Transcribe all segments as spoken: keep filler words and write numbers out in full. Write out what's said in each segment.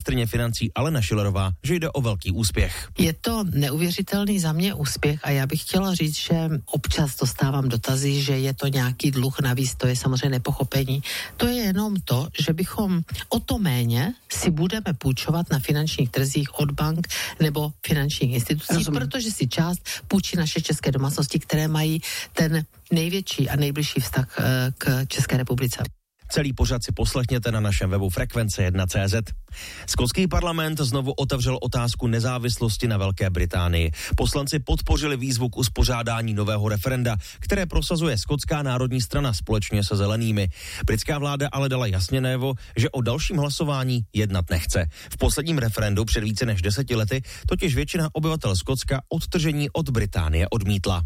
ministryně financí Alena Schillerová, že jde o velký úspěch. Je to neuvěřitelný za mě úspěch a já bych chtěla říct, že občas dostávám dotazy, že je to nějaký dluh navíc, to je samozřejmě nepochopení. To je jenom to, že bychom o to méně si budeme půjčovat na finančních trzích od bank nebo finančních institucí, Rozumím. Protože si část půjčí naše české domácnosti, které mají ten největší a nejbližší vztah k České republice. Celý pořad si poslechněte na našem webu frekvence jedna tečka cé zet. Skotský parlament znovu otevřel otázku nezávislosti na Velké Británii. Poslanci podpořili výzvu k uspořádání nového referenda, které prosazuje Skotská národní strana společně se zelenými. Britská vláda ale dala jasně najevo, že o dalším hlasování jednat nechce. V posledním referendu před více než deseti lety totiž většina obyvatel Skotska odtržení od Británie odmítla.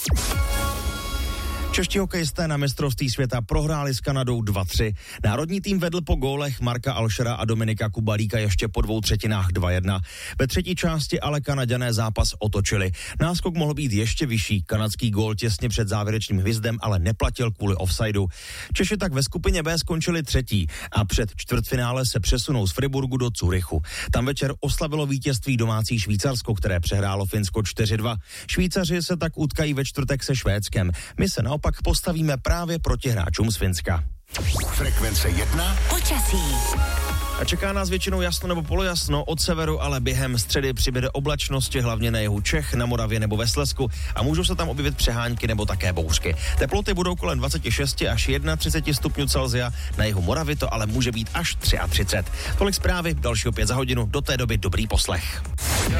Čeští hokejisté na mistrovství světa prohráli s Kanadou dva tři. Národní tým vedl po gólech Marka Alšera a Dominika Kubalíka ještě po dvou třetinách dva jedna. Ve třetí části ale Kanaďané zápas otočili. Náskok mohl být ještě vyšší. Kanadský gól těsně před závěrečným hvizdem ale neplatil kvůli offsideu. Češi tak ve skupině B skončili třetí a před čtvrtfinále se přesunou z Friburgu do Curychu. Tam večer oslavilo vítězství domácí Švýcarsko, které přehrálo Finsko čtyři dva. Švýcaři se tak utkají ve čtvrtek se Švédskem. My se naopak pak postavíme právě proti hráčům z Finska. Frekvence jedna. Počasí. A čeká nás většinou jasno nebo polojasno, od severu ale během středy přibude oblačnosti, hlavně na jihu Čech, na Moravě nebo ve Slezsku a můžou se tam objevit přehánky nebo také bouřky. Teploty budou kolem dvacet šest až třicet jedna stupňů Celsia, na jihu Moravy to ale může být až třicet tři. Tolik zprávy, další opět za hodinu, do té doby dobrý poslech.